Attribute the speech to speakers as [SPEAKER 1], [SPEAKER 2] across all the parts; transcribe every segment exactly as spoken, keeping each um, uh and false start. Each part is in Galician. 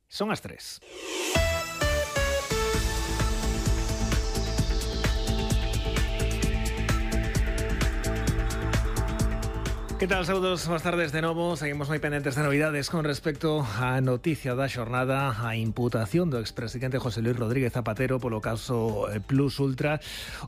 [SPEAKER 1] Son as tres. Que tal, saúdos, boas tardes de novo. Seguimos moi pendentes de novidades con respecto á noticia da xornada, a imputación do expresidente José Luis Rodríguez Zapatero polo caso Plus Ultra.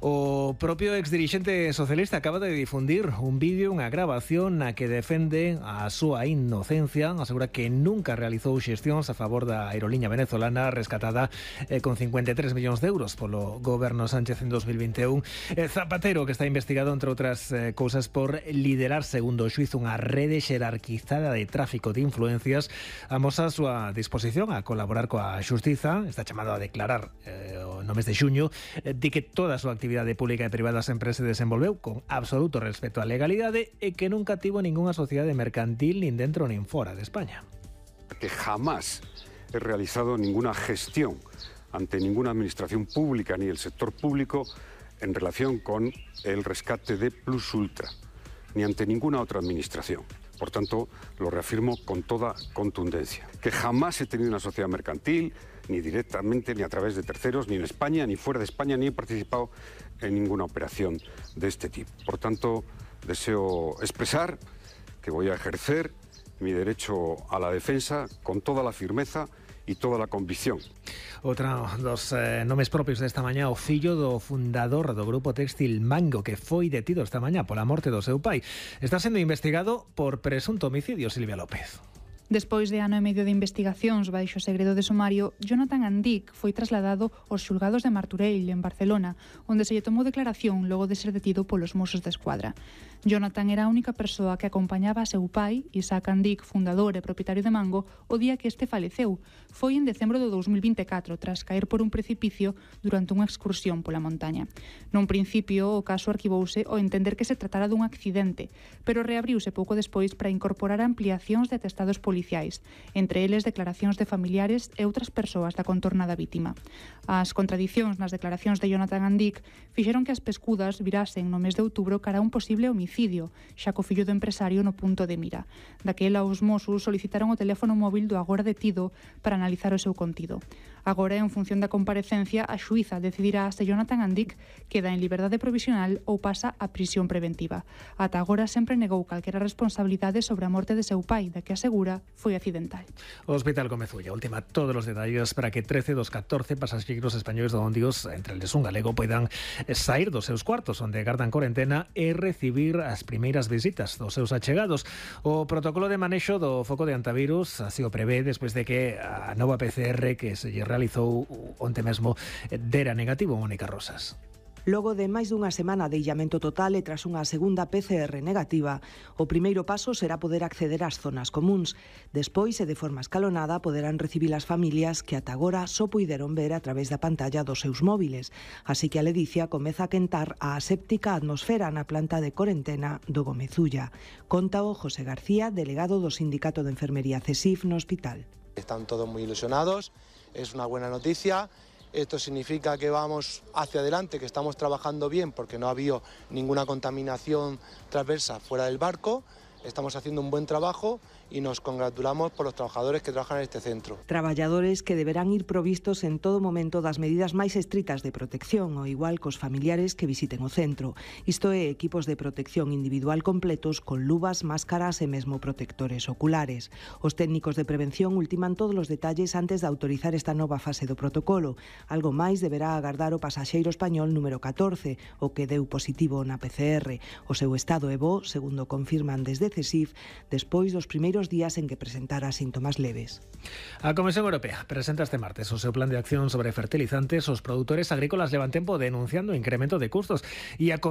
[SPEAKER 1] O propio exdirixente socialista acaba de difundir un vídeo, unha grabación na que defende a súa inocencia, asegura que nunca realizou xestións a favor da aeroliña venezolana rescatada eh, con cincuenta e tres millóns de euros polo goberno Sánchez en dos mil vinte e un. Eh, Zapatero, que está investigado, entre outras eh, cousas, por liderar, segundo do xuízo, unha rede xerarquizada de tráfico de influencias, amosa a súa disposición a colaborar coa xustiza. Está chamado a declarar eh, no mes de xuño, eh, de que toda a súa actividade pública e privada sempre se desenvolveu con absoluto respeto á legalidade e que nunca tivo ningunha sociedade mercantil nin dentro nin fora de España.
[SPEAKER 2] Que jamás he realizado ninguna gestión ante ninguna administración pública ni el sector público en relación con el rescate de Plus Ultra, ni ante ninguna otra administración. Por tanto, lo reafirmo con toda contundencia. Que jamás he tenido una sociedad mercantil, ni directamente, ni a través de terceros, ni en España, ni fuera de España, ni he participado en ninguna operación de este tipo. Por tanto, deseo expresar que voy a ejercer mi derecho a la defensa con toda la firmeza e toda a convicción.
[SPEAKER 1] Outra dos eh, nomes propios desta mañá, o fillo do fundador do grupo téxtil Mango, que foi detido esta mañá pola morte do seu pai. Está sendo investigado por presunto homicidio, Silvia López.
[SPEAKER 3] Despois de ano e medio de investigacións baixo segredo de sumario, Jonathan Andic foi trasladado aos xulgados de Martorell, en Barcelona, onde se lle tomou declaración logo de ser detido polos Mossos de Escuadra. Jonathan era a única persoa que acompañaba a seu pai, Isaac Andic, fundador e propietario de Mango, o día que este faleceu. Foi en decembro do dous mil vinte e catro, tras caer por un precipicio durante unha excursión pola montaña. Nun principio, o caso arquivouse ao entender que se tratara dun accidente, pero reabriuse pouco despois para incorporar ampliacións de atestados policiais, entre eles declaracións de familiares e outras persoas da contorna da vítima. As contradicións nas declaracións de Jonathan Andic fixeron que as pescudas virasen no mes de outubro cara a un posible homicidio, xa co fillo do empresario no punto de mira. Daquela, os Mossos solicitaron o teléfono móvil do agora detido para analizar o seu contido. Agora, en función da comparecencia, a xuíza decidirá se Jonathan Andic queda en liberdade provisional ou pasa a prisión preventiva. Ata agora sempre negou calquera responsabilidade sobre a morte de seu pai, da que asegura foi accidental.
[SPEAKER 1] O Hospital Gomezulla ultima todos os detalles para que trece dos catorce pasaxeiros españois do Ondios, entre eles un galego, poidan sair dos seus cuartos onde gardan corentena e recibir as primeiras visitas dos seus achegados. O protocolo de manexo do foco de antivirus así o prevé despois de que a nova P C R que se lle realizou onte mesmo dera negativo, Mónica Rosas.
[SPEAKER 4] Logo de máis dunha semana de illamento total e tras unha segunda P C R negativa, o primeiro paso será poder acceder ás zonas comúns. Despois, e de forma escalonada, poderán recibir as familias que ata agora só puideron ver a través da pantalla dos seus móviles. Así que a ledicia comeza a quentar a aséptica atmosfera na planta de corentena do Gomezulla. Contao José García, delegado do Sindicato de Enfermería CESIF no hospital.
[SPEAKER 5] Están todos muy ilusionados, es una buena noticia. Esto significa que vamos hacia adelante, que estamos trabajando bien porque no ha habido ninguna contaminación transversa fuera del barco. Estamos haciendo un buen trabajo y nos congratulamos por los trabajadores que trabajan en este centro.
[SPEAKER 4] Traballadores que deberán ir provistos en todo momento das medidas máis estritas de protección, o igual cos familiares que visiten o centro. Isto é, equipos de protección individual completos con luvas, máscaras e mesmo protectores oculares. Os técnicos de prevención ultiman todos os detalles antes de autorizar esta nova fase do protocolo. Algo máis deberá agardar o pasaxeiro español número catorce, o que deu positivo na P C R. O seu estado é bo, segundo confirman desde CESIF, despois dos primeiros días en que presentara síntomas leves.
[SPEAKER 1] A Comisión Europea presenta este martes o seu plan de acción sobre fertilizantes. Os produtores agrícolas levan tempo denunciando o incremento de custos e a